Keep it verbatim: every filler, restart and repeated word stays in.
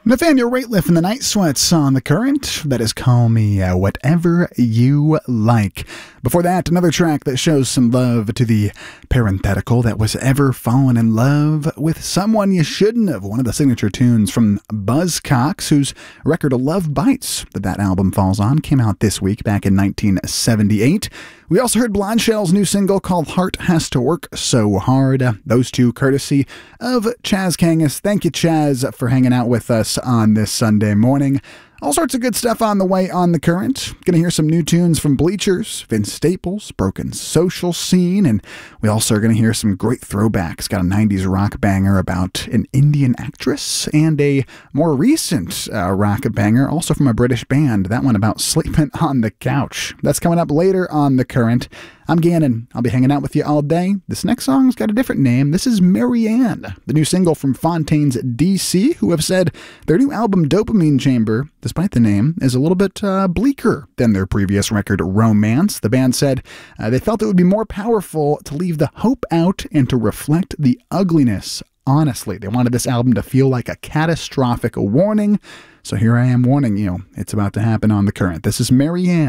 Nathaniel Rateliff and the Night Sweats on The Current. That is Call Me uh, Whatever You Like. Before that, another track that shows some love to the parenthetical that was ever fallen in love with someone you shouldn't have. One of the signature tunes from Buzzcocks, whose record Love Bites that that album falls on came out this week back in nineteen seventy-eight. We also heard Blonde Shell's new single called Heart Has to Work So Hard. Those two courtesy of Chaz Kangas. Thank you, Chaz, for hanging out with us on this Sunday morning. All sorts of good stuff on the way on The Current. Gonna hear some new tunes from Bleachers, Vince Staples, Broken Social Scene, and we also are gonna hear some great throwbacks. Got a nineties rock banger about an Indian actress and a more recent uh, rock banger, also from a British band. That one about sleeping on the couch. That's coming up later on The Current. I'm Gannon. I'll be hanging out with you all day. This next song's got a different name. This is Marianne, the new single from Fontaines D C, who have said their new album Dopamine Chamber, despite the name, is a little bit uh, bleaker than their previous record Romance. The band said uh, they felt it would be more powerful to leave the hope out and to reflect the ugliness. Honestly, they wanted this album to feel like a catastrophic warning. So here I am warning you. It's about to happen on The Current. This is Marianne.